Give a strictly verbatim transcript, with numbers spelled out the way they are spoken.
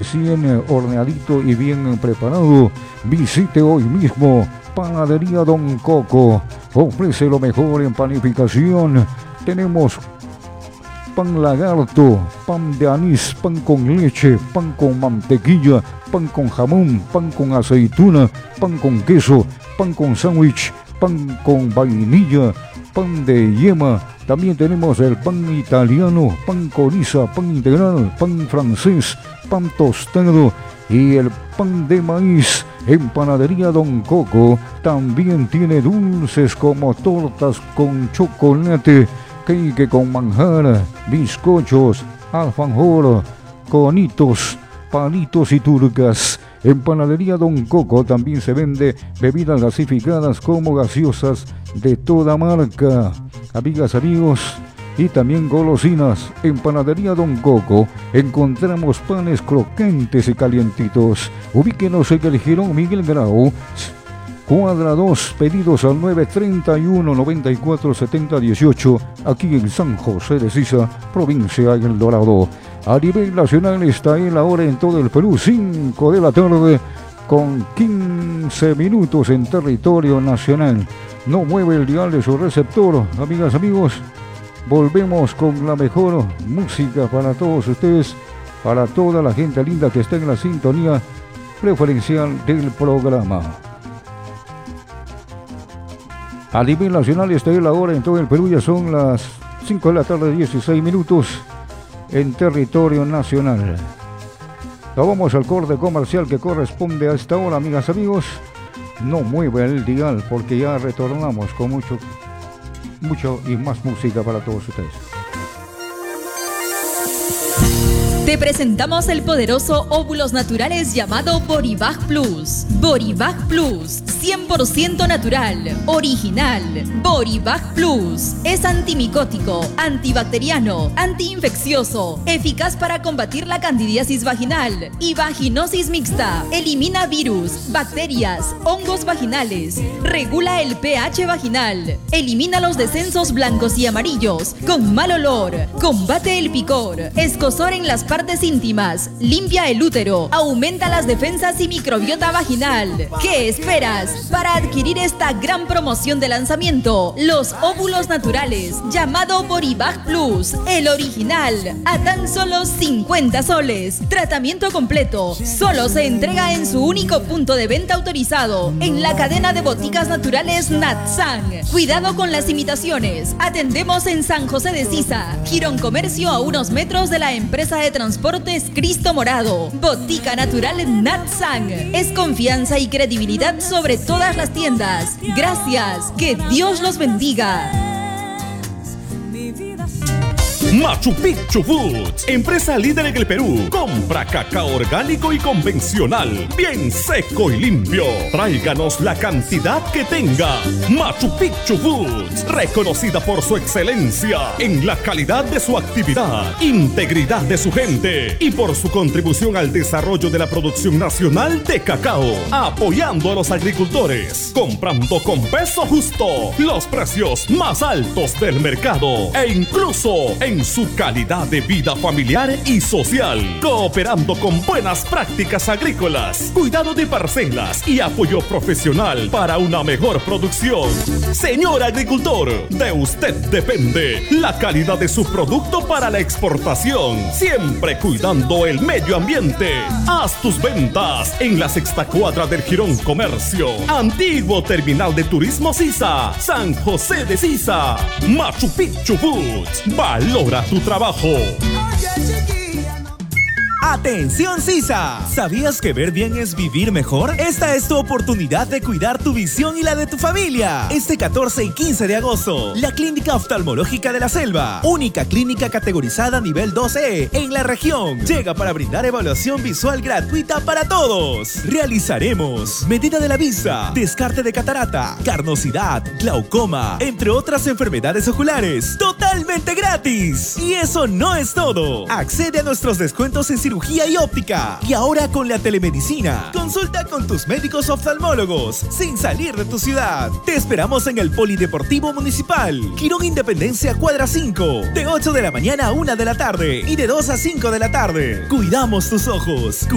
recién eh, horneadito y bien preparado. Visite hoy mismo Panadería Don Coco. Ofrece lo mejor en panificación. Tenemos pan lagarto, pan de anís, pan con leche, pan con mantequilla, pan con jamón, pan con aceituna, pan con queso, pan con sándwich, pan con vainilla, pan de yema. También tenemos el pan italiano, pan coriza, pan integral, pan francés, pan tostado y el pan de maíz. En Panadería Don Coco también tiene dulces como tortas con chocolate, cake con manjar, bizcochos, alfajor, conitos, palitos y turcas. En Panadería Don Coco también se vende bebidas gasificadas como gaseosas de toda marca. Amigas, amigos, y también golosinas. En Panadería Don Coco encontramos panes crocantes y calientitos. Ubíquenos en el Jirón Miguel Grau, cuadra dos, pedidos al nueve treinta y uno, noventa y cuatro, setenta, dieciocho, aquí en San José de Sisa, provincia de El Dorado. A nivel nacional está en la hora en todo el Perú, cinco de la tarde, con quince minutos en territorio nacional. No mueve el dial de su receptor, amigas, amigos. Volvemos con la mejor música para todos ustedes, para toda la gente linda que está en la sintonía preferencial del programa. A nivel nacional está en la hora en todo el Perú, ya son las cinco de la tarde, dieciséis minutos en territorio nacional. Nos vamos al corte comercial que corresponde a esta hora, amigas, amigos. No mueva el dial porque ya retornamos con mucho, mucho y más música para todos ustedes. Te presentamos el poderoso óvulos naturales llamado Boribag Plus. Boribag Plus, cien por ciento natural, original. Boribag Plus es antimicótico, antibacteriano, antiinfeccioso, eficaz para combatir la candidiasis vaginal y vaginosis mixta. Elimina virus, bacterias, hongos vaginales, regula el pH vaginal, elimina los descensos blancos y amarillos con mal olor, combate el picor, escozor en las partes íntimas, limpia el útero, aumenta las defensas y microbiota vaginal. ¿Qué esperas para adquirir esta gran promoción de lanzamiento? Los óvulos naturales, llamado Boribag Plus, el original, a tan solo cincuenta soles. Tratamiento completo, solo se entrega en su único punto de venta autorizado, en la cadena de boticas naturales Natsan. Cuidado con las imitaciones. Atendemos en San José de Sisa, Girón Comercio, a unos metros de la empresa de transportes Cristo Morado. Botica Natural Natsan es confianza y credibilidad sobre todas las tiendas. Gracias, que Dios los bendiga. Machu Picchu Foods, empresa líder en el Perú. Compra cacao orgánico y convencional, bien seco y limpio. Tráiganos la cantidad que tenga. Machu Picchu Foods, reconocida por su excelencia en la calidad de su actividad, integridad de su gente y por su contribución al desarrollo de la producción nacional de cacao, apoyando a los agricultores, comprando con peso justo, los precios más altos del mercado e incluso en su calidad de vida familiar y social, cooperando con buenas prácticas agrícolas, cuidado de parcelas y apoyo profesional para una mejor producción. Señor agricultor, de usted depende la calidad de su producto para la exportación, siempre cuidando el medio ambiente. Haz tus ventas en la sexta cuadra del Girón Comercio, antiguo terminal de turismo Sisa, San José de Sisa. Machu Picchu Foods, valora tu trabajo. ¡Atención Sisa! ¿Sabías que ver bien es vivir mejor? Esta es tu oportunidad de cuidar tu visión y la de tu familia. Este catorce y quince de agosto, la Clínica Oftalmológica de la Selva, única clínica categorizada nivel dos E en la región, llega para brindar evaluación visual gratuita para todos. Realizaremos medida de la vista, descarte de catarata, carnosidad, glaucoma, entre otras enfermedades oculares, totalmente gratis. Y eso no es todo. Accede a nuestros descuentos en cirugía y óptica. Y ahora con la telemedicina, consulta con tus médicos oftalmólogos sin salir de tu ciudad. Te esperamos en el Polideportivo Municipal, Girón Independencia Cuadra cinco, de ocho de la mañana a una de la tarde y de dos a cinco de la tarde. Cuidamos tus ojos.